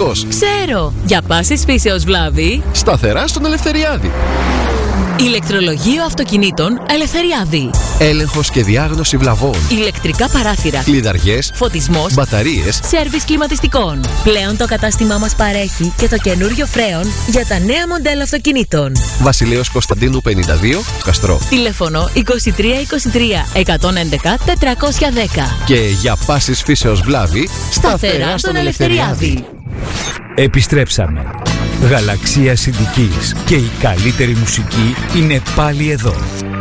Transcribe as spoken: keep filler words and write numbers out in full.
κλιματιστικός. Ξέρω! Για πάσης φύσεως βλάβη. Σταθερά στον Ελευθεριάδη. Ηλεκτρολογείο αυτοκινήτων Ελευθεριάδη. Έλεγχος και διάγνωση βλαβών. Ηλεκτρικά παράθυρα. Κλειδαριές. Φωτισμός. Μπαταρίες. Σέρβις κλιματιστικών. Πλέον το κατάστημά μας παρέχει και το καινούριο φρέον για τα νέα μοντέλα αυτοκινήτων. Βασιλέως Κωνσταντίνου πενήντα δύο, Καστρό. Τηλέφωνο είκοσι τρία είκοσι τρία εκατόν έντεκα τετρακόσια δέκα. Και για πάσης φύσεως βλάβη, σταθερά στον Ελευθεριάδη. Επιστρέψαμε. Γαλαξία Συντικής και η καλύτερη μουσική είναι πάλι εδώ.